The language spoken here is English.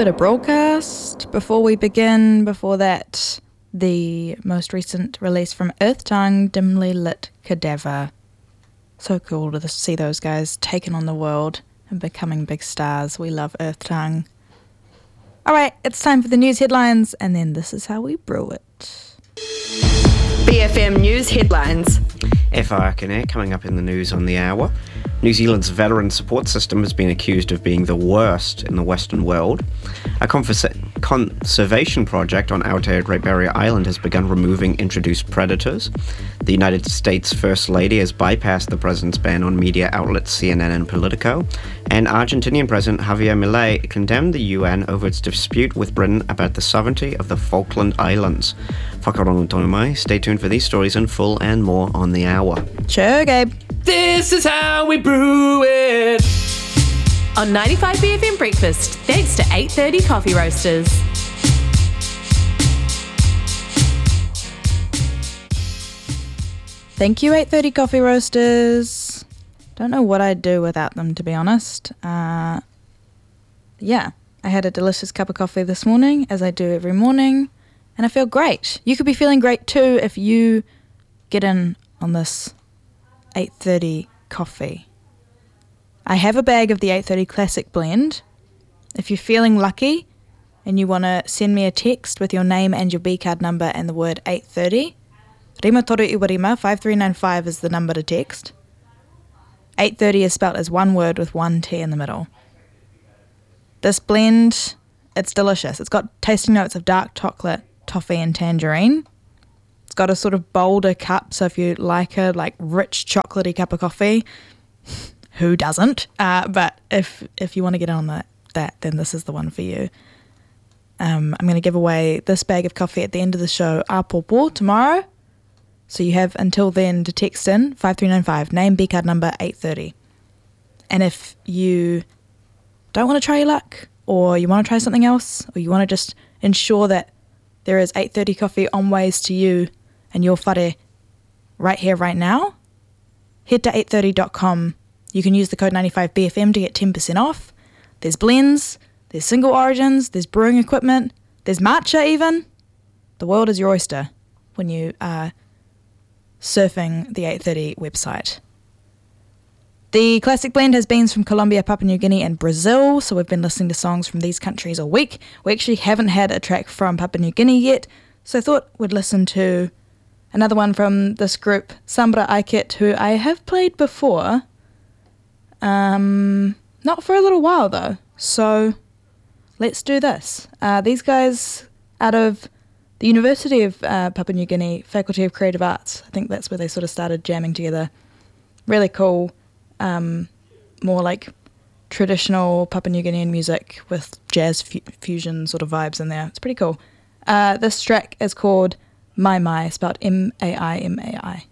bit of broadcast before we begin. Before that, the most recent release from Earth Tongue, Dimly Lit Cadaver. So cool to see those guys taking on the world and becoming big stars. We love Earth Tongue. Alright, it's time for the news headlines, and then this is how we brew it. BFM News Headlines. FR Connect coming up in the news on the hour. New Zealand's veteran support system has been accused of being the worst in the Western world. A conservation project on Aotearoa Great Barrier Island has begun removing introduced predators. The United States First Lady has bypassed the president's ban on media outlets CNN and Politico. And Argentinian President Javier Milei condemned the UN over its dispute with Britain about the sovereignty of the Falkland Islands. Whakarongo tonu mai. Stay tuned for these stories in full and more on the hour. Sure, Gabe. This is how we brew it. On 95 BFM Breakfast, thanks to 8:30 Coffee Roasters. Thank you, 8:30 Coffee Roasters. Don't know what I'd do without them, to be honest. I had a delicious cup of coffee this morning, as I do every morning, and I feel great. You could be feeling great too if you get in on this 8:30 coffee. I have a bag of the 8:30 Classic Blend. If you're feeling lucky and you want to send me a text with your name and your B card number and the word 8:30, Rima Toru Iwarima 5395 is the number to text. 8:30 is spelt as one word with one T in the middle. This blend, it's delicious. It's got tasting notes of dark chocolate, toffee and tangerine. It's got a sort of bolder cup, so if you like a rich chocolatey cup of coffee, who doesn't? But if you want to get on that, then this is the one for you. I'm going to give away this bag of coffee at the end of the show, Apopo, tomorrow. So you have until then to text in 5395, name, B card number 8:30. And if you don't want to try your luck, or you want to try something else, or you want to just ensure that there is 8:30 coffee on ways to you and your whare right here, right now, head to 830.com. You can use the code 95BFM to get 10% off. There's blends, there's single origins, there's brewing equipment, there's matcha even. The world is your oyster when you are surfing the 830 website. The Classic Blend has beans from Colombia, Papua New Guinea and Brazil, so we've been listening to songs from these countries all week. We actually haven't had a track from Papua New Guinea yet, so I thought we'd listen to another one from this group, Sambra Aiket, who I have played before. Not for a little while though, so let's do this. These guys out of the University of Papua New Guinea, Faculty of Creative Arts, I think that's where they sort of started jamming together. Really cool, more like traditional Papua New Guinean music with jazz fusion sort of vibes in there. It's pretty cool. This track is called Mai Mai, spelled M-A-I-M-A-I.